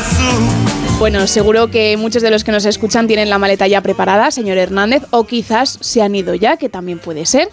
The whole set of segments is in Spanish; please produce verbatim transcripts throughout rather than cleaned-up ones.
Bueno, seguro que muchos de los que nos escuchan tienen la maleta ya preparada, señor Hernández, o quizás se han ido ya, que también puede ser.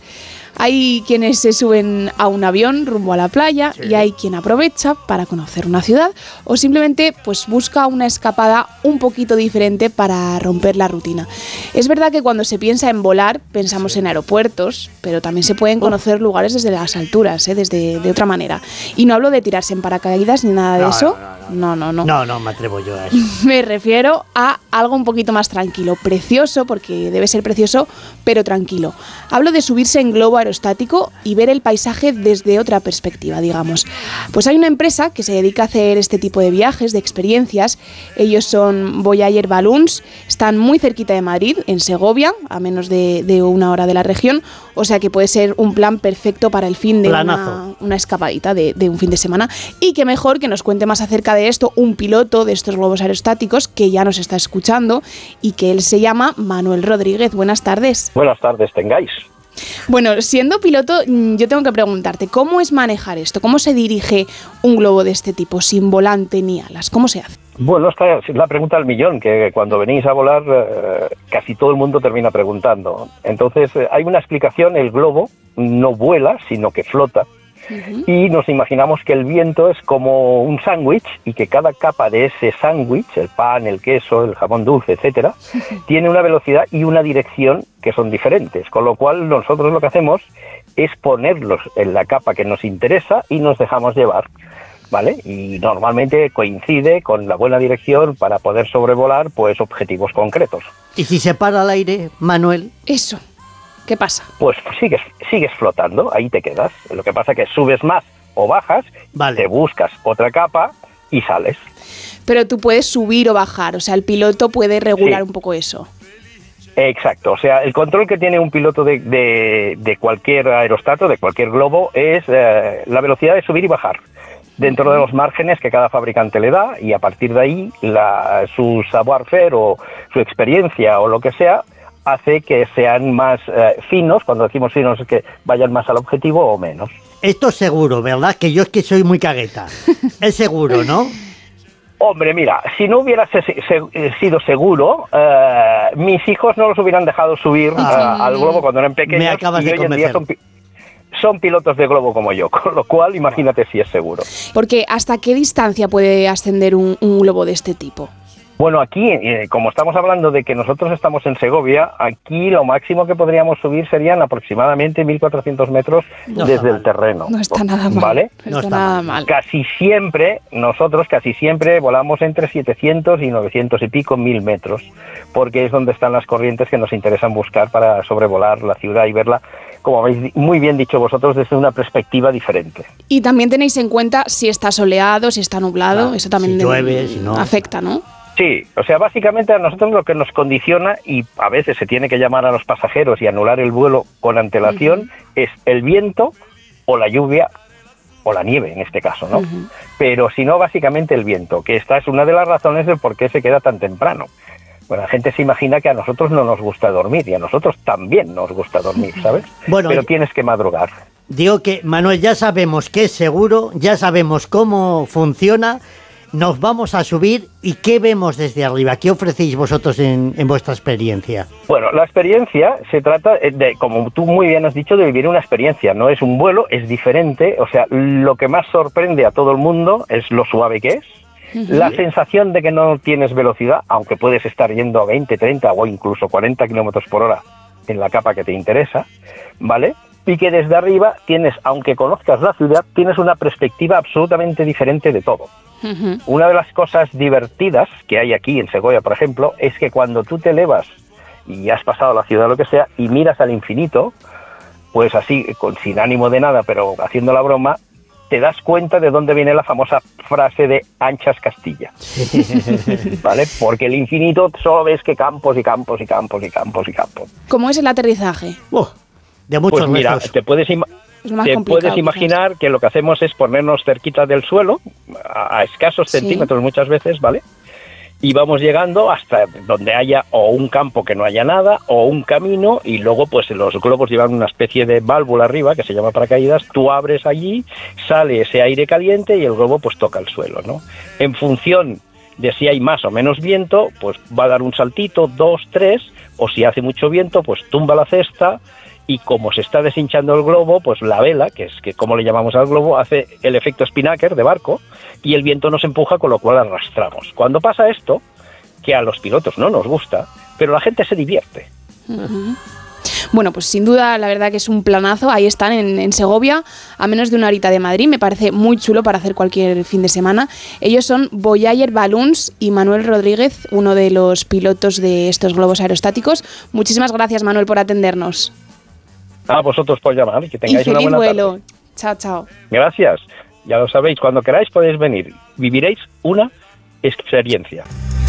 Hay quienes se suben a un avión rumbo a la playa, sí, y hay quien aprovecha para conocer una ciudad o simplemente pues busca una escapada un poquito diferente para romper la rutina. Es verdad que cuando se piensa en volar pensamos sí. en aeropuertos, pero también se pueden conocer lugares desde las alturas, ¿eh? desde de otra manera. Y no hablo de tirarse en paracaídas ni nada de no, eso. No no no. no, no, no. No, no me atrevo yo a eso. Me refiero a algo un poquito más tranquilo, precioso, porque debe ser precioso, pero tranquilo. Hablo de subirse en globo aerostático y ver el paisaje desde otra perspectiva, digamos. Pues hay una empresa que se dedica a hacer este tipo de viajes, de experiencias. Ellos son Voyager Balloons, están muy cerquita de Madrid, en Segovia, a menos de, de una hora de la región, o sea que puede ser un plan perfecto para el fin de una, una escapadita de, de un fin de semana. Y qué mejor que nos cuente más acerca de esto un piloto de estos globos aerostáticos que ya nos está escuchando y que él se llama Manuel Rodríguez. Buenas tardes. Buenas tardes, tengáis. Bueno, siendo piloto, yo tengo que preguntarte, ¿cómo es manejar esto? ¿Cómo se dirige un globo de este tipo, sin volante ni alas? ¿Cómo se hace? Bueno, esta es la pregunta del millón, que cuando venís a volar eh, casi todo el mundo termina preguntando. Entonces, eh, hay una explicación, el globo no vuela, sino que flota. Uh-huh. Y nos imaginamos que el viento es como un sándwich y que cada capa de ese sándwich, el pan, el queso, el jamón dulce, etcétera, uh-huh. tiene una velocidad y una dirección que son diferentes, con lo cual nosotros lo que hacemos es ponerlos en la capa que nos interesa y nos dejamos llevar, ¿vale? Y normalmente coincide con la buena dirección para poder sobrevolar pues objetivos concretos. ¿Y si se para al aire, Manuel? Eso. ¿Qué pasa? Pues sigues, sigues flotando, ahí te quedas. Lo que pasa es que subes más o bajas, vale. te buscas otra capa y sales. Pero tú puedes subir o bajar, o sea, el piloto puede regular sí. un poco eso. Exacto, o sea, el control que tiene un piloto de, de, de cualquier aerostato, de cualquier globo, es eh, la velocidad de subir y bajar, dentro uh-huh. de los márgenes que cada fabricante le da, y a partir de ahí la, su savoir-faire o su experiencia o lo que sea, hace que sean más eh, finos. Cuando decimos finos es que vayan más al objetivo o menos. Esto es seguro, ¿verdad? Que yo es que soy muy cagueta. Es seguro, ¿no? Hombre, mira, si no hubiera se, se, sido seguro, eh, mis hijos no los hubieran dejado subir ah, uh, al globo cuando eran pequeños. Me acabas y de hoy convencer. en día son, son pilotos de globo como yo, con lo cual imagínate si es seguro. Porque ¿hasta qué distancia puede ascender un, un globo de este tipo? Bueno, aquí, eh, como estamos hablando de que nosotros estamos en Segovia, aquí lo máximo que podríamos subir serían aproximadamente mil cuatrocientos metros no desde el terreno. No está nada mal. ¿Vale? No, no está, está nada mal. Casi siempre, nosotros casi siempre volamos entre setecientos y novecientos y pico mil metros, porque es donde están las corrientes que nos interesan buscar para sobrevolar la ciudad y verla, como habéis muy bien dicho vosotros, desde una perspectiva diferente. Y también tenéis en cuenta si está soleado, si está nublado, claro, eso también si llueve, si no, afecta, ¿no? Sí, o sea, básicamente a nosotros lo que nos condiciona, y a veces se tiene que llamar a los pasajeros y anular el vuelo con antelación, uh-huh. es el viento o la lluvia o la nieve en este caso, ¿no? Uh-huh. Pero si no, básicamente el viento, que esta es una de las razones de por qué se queda tan temprano. Bueno, la gente se imagina que a nosotros no nos gusta dormir, y a nosotros también nos gusta dormir, ¿sabes? Bueno, pero tienes que madrugar. Digo que, Manuel, ya sabemos que es seguro, ya sabemos cómo funciona. Nos vamos a subir, ¿y qué vemos desde arriba? ¿Qué ofrecéis vosotros en, en vuestra experiencia? Bueno, la experiencia se trata de, como tú muy bien has dicho, de vivir una experiencia. No es un vuelo, es diferente. O sea, lo que más sorprende a todo el mundo es lo suave que es. Uh-huh. La sensación de que no tienes velocidad, aunque puedes estar yendo a veinte, treinta o incluso cuarenta kilómetros por hora en la capa que te interesa, ¿vale? Y que desde arriba tienes, aunque conozcas la ciudad, tienes una perspectiva absolutamente diferente de todo. Uh-huh. Una de las cosas divertidas que hay aquí en Segovia, por ejemplo, es que cuando tú te elevas y has pasado la ciudad o lo que sea y miras al infinito, pues así, con, sin ánimo de nada, pero haciendo la broma, te das cuenta de dónde viene la famosa frase de anchas Castilla. ¿Vale? Porque el infinito solo ves que campos y campos y campos y campos y campos. ¿Cómo es el aterrizaje? Uh, de muchos pues mira, metros. te puedes imaginar. Te puedes imaginar que lo que hacemos es ponernos cerquita del suelo, a, a escasos sí. centímetros muchas veces, ¿vale? Y vamos llegando hasta donde haya o un campo que no haya nada, o un camino, y luego pues los globos llevan una especie de válvula arriba, que se llama paracaídas, tú abres allí, sale ese aire caliente y el globo pues toca el suelo, ¿no? En función de si hay más o menos viento, pues va a dar un saltito, dos, tres, o si hace mucho viento, pues tumba la cesta, y como se está deshinchando el globo, pues la vela, que es que como le llamamos al globo, hace el efecto spinnaker de barco, y el viento nos empuja, con lo cual arrastramos. Cuando pasa esto, que a los pilotos no nos gusta, pero la gente se divierte. Uh-huh. Bueno, pues sin duda, la verdad que es un planazo. Ahí están en, en Segovia, a menos de una horita de Madrid. Me parece muy chulo para hacer cualquier fin de semana. Ellos son Voyager Balloons y Manuel Rodríguez, uno de los pilotos de estos globos aerostáticos. Muchísimas gracias, Manuel, por atendernos. A vosotros por llamar y que tengáis y una buena vuelo. tarde. Chao, chao. Gracias. Ya lo sabéis, cuando queráis podéis venir. Viviréis una experiencia.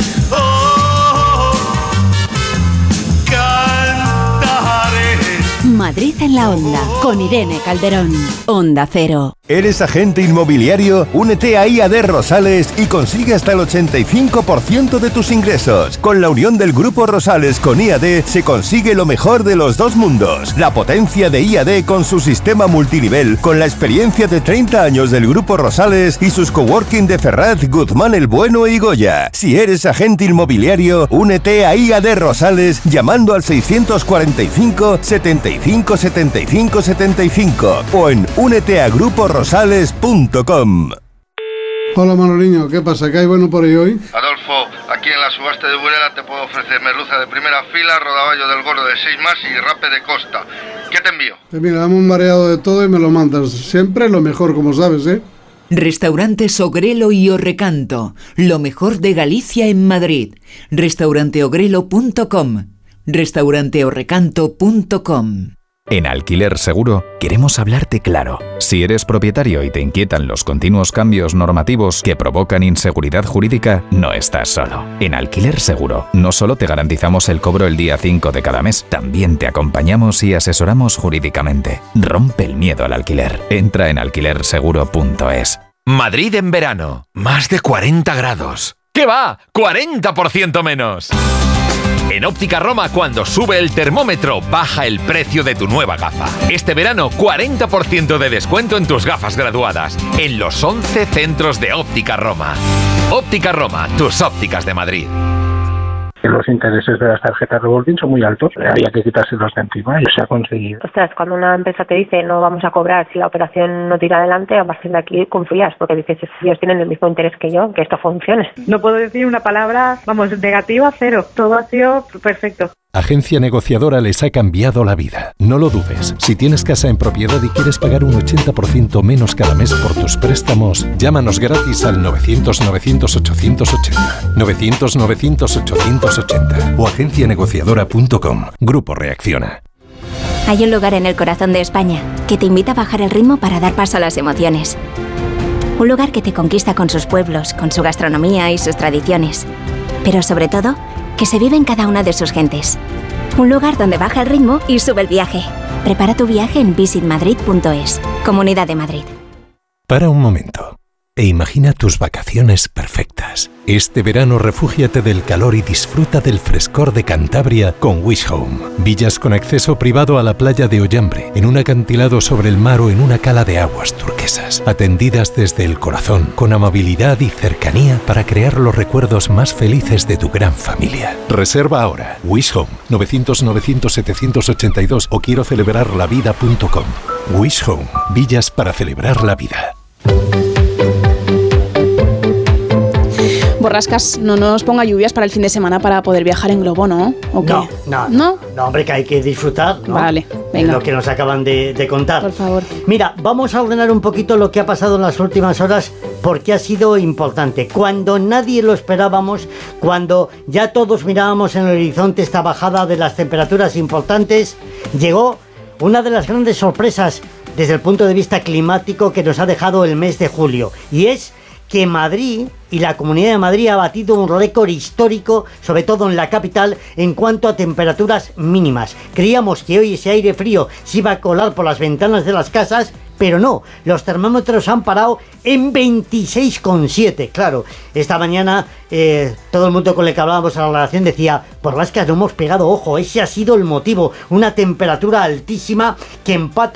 Madrid en la Onda, con Irene Calderón. Onda Cero. ¿Eres agente inmobiliario? Únete a I A D Rosales y consigue hasta el ochenta y cinco por ciento de tus ingresos. Con la unión del Grupo Rosales con I A D se consigue lo mejor de los dos mundos. La potencia de I A D con su sistema multinivel, con la experiencia de treinta años del Grupo Rosales y sus coworking de Ferraz, Guzmán el Bueno y Goya. Si eres agente inmobiliario, únete a I A D Rosales llamando al seiscientos cuarenta y cinco, setenta y cinco, setenta y cinco, setenta y cinco o en únete a grupo rosales punto com. Hola Manoliño, ¿qué pasa? ¿Qué hay bueno por ahí hoy? Adolfo, aquí en la subasta de Burela te puedo ofrecer merluza de primera fila, rodaballo del gordo de seis más y rape de costa. ¿Qué te envío? Pues mira, dame un variado de todo y me lo mandas. Siempre lo mejor, como sabes, ¿eh? Restaurantes Ogrelo y Orrecanto, lo mejor de Galicia en Madrid. restaurante ogrelo punto com, restaurante orrecanto punto com. En Alquiler Seguro queremos hablarte claro. Si eres propietario y te inquietan los continuos cambios normativos que provocan inseguridad jurídica, no estás solo. En Alquiler Seguro no solo te garantizamos el cobro el día cinco de cada mes, también te acompañamos y asesoramos jurídicamente. Rompe el miedo al alquiler. Entra en alquiler seguro punto es. Madrid en verano, más de cuarenta grados. ¿Qué va? ¡cuarenta por ciento menos! En Óptica Roma, cuando sube el termómetro, baja el precio de tu nueva gafa. Este verano, cuarenta por ciento de descuento en tus gafas graduadas, en los once centros de Óptica Roma. Óptica Roma, tus ópticas de Madrid. Los intereses de las tarjetas revolving son muy altos, había que quitárselos de encima y se ha conseguido. Ostras, cuando una empresa te dice no vamos a cobrar si la operación no tira adelante, a partir de aquí confías, porque dices, ellos tienen el mismo interés que yo, que esto funcione. No puedo decir una palabra, vamos, negativa, cero. Todo ha sido perfecto. Agencia Negociadora les ha cambiado la vida. No lo dudes. Si tienes casa en propiedad y quieres pagar un ochenta por ciento menos cada mes por tus préstamos, llámanos gratis al novecientos, novecientos, ochocientos ochenta. novecientos, novecientos, ochocientos ochenta o agencia negociadora punto com. Grupo Reacciona. Hay un lugar en el corazón de España que te invita a bajar el ritmo para dar paso a las emociones. Un lugar que te conquista con sus pueblos, con su gastronomía y sus tradiciones. Pero sobre todo, que se vive en cada una de sus gentes. Un lugar donde baja el ritmo y sube el viaje. Prepara tu viaje en visit madrid punto es. Comunidad de Madrid. Para un momento e imagina tus vacaciones perfectas. Este verano refúgiate del calor y disfruta del frescor de Cantabria con Wish Home. Villas con acceso privado a la playa de Ollambre, en un acantilado sobre el mar o en una cala de aguas turquesas. Atendidas desde el corazón, con amabilidad y cercanía para crear los recuerdos más felices de tu gran familia. Reserva ahora. Wish Home, novecientos, novecientos, setecientos ochenta y dos o quiero celebrar la vida punto com. Wish Home, villas para celebrar la vida. Borrascas, no nos ponga lluvias para el fin de semana para poder viajar en globo, ¿no? ¿O qué? No, no, no, no, hombre, que hay que disfrutar, ¿no? Vale, venga. Lo que nos acaban de, de contar. Por favor. Mira, vamos a ordenar un poquito lo que ha pasado en las últimas horas porque ha sido importante. Cuando nadie lo esperábamos, cuando ya todos mirábamos en el horizonte esta bajada de las temperaturas importantes, llegó una de las grandes sorpresas desde el punto de vista climático que nos ha dejado el mes de julio, y es que Madrid y la Comunidad de Madrid ha batido un récord histórico, sobre todo en la capital, en cuanto a temperaturas mínimas. Creíamos que hoy ese aire frío se iba a colar por las ventanas de las casas, pero no, los termómetros han parado en veintiséis coma siete. Claro, esta mañana eh, todo el mundo con el que hablábamos a la relación decía, por las que no hemos pegado ojo, ese ha sido el motivo, una temperatura altísima que empata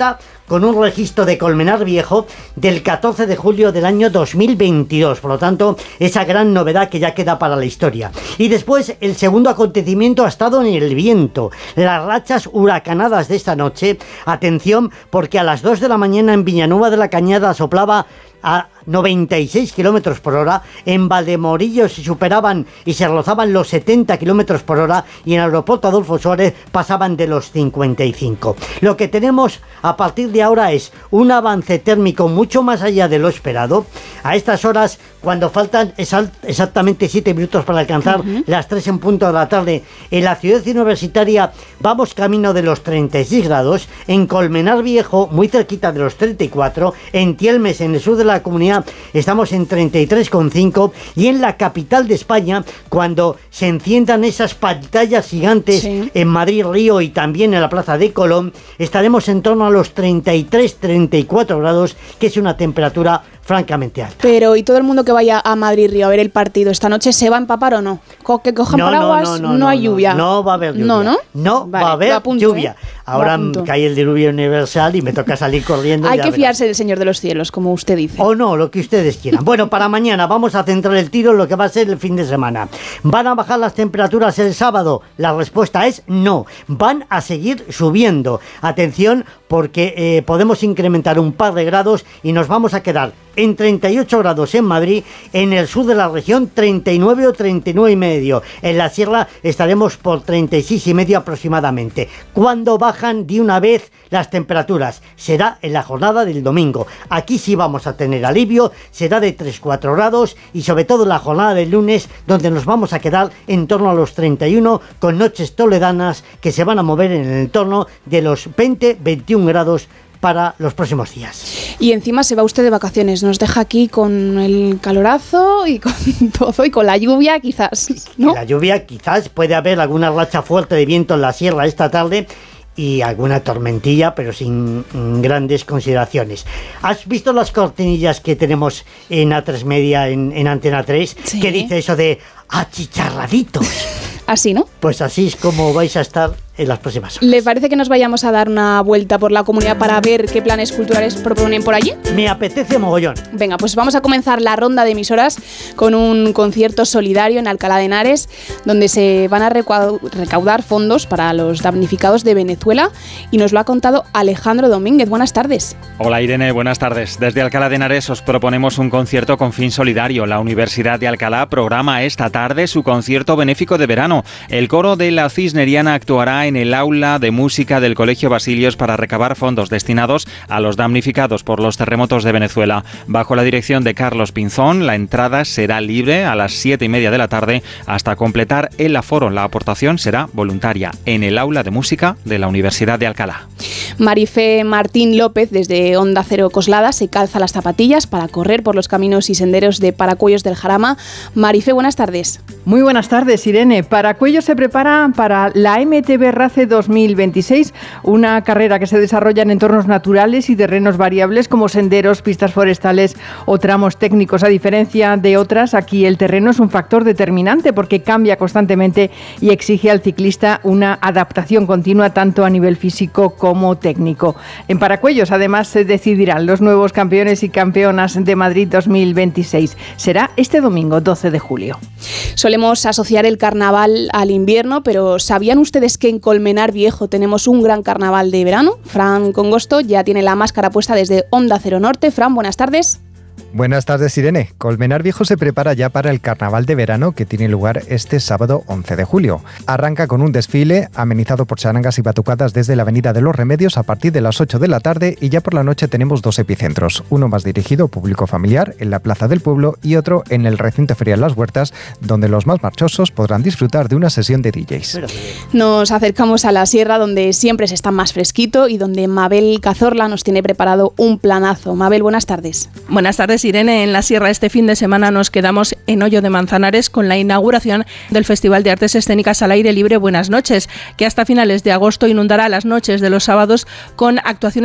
con un registro de Colmenar Viejo del catorce de julio del año dos mil veintidós. Por lo tanto, esa gran novedad que ya queda para la historia. Y después, el segundo acontecimiento ha estado en el viento. Las rachas huracanadas de esta noche, atención, porque a las dos de la mañana en Villanueva de la Cañada soplaba a noventa y seis kilómetros por hora, en Valdemorillo se superaban y se rozaban los setenta kilómetros por hora y en el aeropuerto Adolfo Suárez pasaban de los cincuenta y cinco. Lo que tenemos a partir de ahora es un avance térmico mucho más allá de lo esperado. A estas horas, cuando faltan exactamente siete minutos para alcanzar uh-huh. las tres en punto de la tarde, en la ciudad universitaria vamos camino de los treinta y seis grados, en Colmenar Viejo muy cerquita de los treinta y cuatro, en Tielmes, en el sur de la comunidad, estamos en treinta y tres coma cinco y en la capital de España, cuando se enciendan esas pantallas gigantes sí. en Madrid Río y también en la Plaza de Colón, estaremos en torno a los treinta y tres, treinta y cuatro grados, que es una temperatura francamente alta. Pero, ¿y todo el mundo que vaya a Madrid Río a ver el partido esta noche se va a empapar o no? Co- que cojan no, paraguas, no, no, no, no hay lluvia. No, no va a haber lluvia. No, ¿no? No vale, va a haber apunto, lluvia. ¿eh? Ahora cae el diluvio universal y me toca salir corriendo. Hay que fiarse del Señor de los Cielos, como usted dice. O no, lo que ustedes quieran. Bueno, para mañana vamos a centrar el tiro en lo que va a ser el fin de semana. ¿Van a bajar las temperaturas el sábado? La respuesta es no. Van a seguir subiendo. Atención, porque eh, podemos incrementar un par de grados y nos vamos a quedar en treinta y ocho grados en Madrid, en el sur de la región treinta y nueve o treinta y nueve y medio. En la sierra estaremos por treinta y seis y medio aproximadamente. ¿Cuándo bajan de una vez las temperaturas? Será en la jornada del domingo. Aquí sí vamos a tener alivio, será de tres a cuatro grados y sobre todo en la jornada del lunes, donde nos vamos a quedar en torno a los treinta y uno, con noches toledanas que se van a mover en el entorno de los veinte a veintiún grados para los próximos días. Y encima se va usted de vacaciones, nos deja aquí con el calorazo y con todo y con la lluvia quizás, ¿no? La lluvia quizás, puede haber alguna racha fuerte de viento en la sierra esta tarde y alguna tormentilla, pero sin mm, grandes consideraciones. ¿Has visto las cortinillas que tenemos en A tres Media, en, en Antena tres? Sí. ¿Qué dice eso de achicharraditos? Así, ¿no? Pues así es como vais a estar en las próximas horas. ¿Le parece que nos vayamos a dar una vuelta por la comunidad para ver qué planes culturales proponen por allí? Me apetece mogollón. Venga, pues vamos a comenzar la ronda de emisoras con un concierto solidario en Alcalá de Henares, donde se van a recaudar fondos para los damnificados de Venezuela, y nos lo ha contado Alejandro Domínguez. Buenas tardes. Hola Irene, buenas tardes. Desde Alcalá de Henares os proponemos un concierto con fin solidario. La Universidad de Alcalá programa esta tarde su concierto benéfico de verano. El coro de la Cisneriana actuará en el aula de música del Colegio Basilios para recabar fondos destinados a los damnificados por los terremotos de Venezuela. Bajo la dirección de Carlos Pinzón, la entrada será libre a las siete y media de la tarde hasta completar el aforo. La aportación será voluntaria en el aula de música de la Universidad de Alcalá. Marifé Martín López, desde Onda Cero Coslada, se calza las zapatillas para correr por los caminos y senderos de Paracuellos del Jarama. Marifé, buenas tardes. Muy buenas tardes, Irene. Paracuellos se prepara para la M T B RACE dos mil veintiséis, una carrera que se desarrolla en entornos naturales y terrenos variables como senderos, pistas forestales o tramos técnicos. A diferencia de otras, aquí el terreno es un factor determinante porque cambia constantemente y exige al ciclista una adaptación continua tanto a nivel físico como técnico. En Paracuellos, además, se decidirán los nuevos campeones y campeonas de Madrid dos mil veintiséis. Será este domingo, doce de julio. Solemos asociar el carnaval al invierno, pero ¿sabían ustedes que en Colmenar Viejo tenemos un gran carnaval de verano? Fran Congosto ya tiene la máscara puesta desde Onda Cero Norte. Fran, buenas tardes. Buenas tardes, Irene. Colmenar Viejo se prepara ya para el carnaval de verano que tiene lugar este sábado once de julio. Arranca con un desfile amenizado por charangas y batucadas desde la Avenida de los Remedios a partir de las ocho de la tarde, y ya por la noche tenemos dos epicentros, uno más dirigido al público familiar en la Plaza del Pueblo y otro en el recinto ferial Las Huertas, donde los más marchosos podrán disfrutar de una sesión de D Js. Nos acercamos a la sierra, donde siempre se está más fresquito y donde Mabel Cazorla nos tiene preparado un planazo. Mabel, buenas tardes. Buenas tardes, Irene. En la sierra este fin de semana nos quedamos en Hoyo de Manzanares con la inauguración del Festival de Artes Escénicas al Aire Libre Buenas Noches, que hasta finales de agosto inundará las noches de los sábados con actuaciones